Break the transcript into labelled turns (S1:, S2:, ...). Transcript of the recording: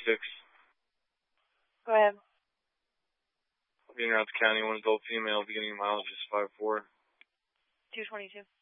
S1: Go ahead.
S2: Being around the county, one adult female, beginning mileage is 5'4".
S1: 222.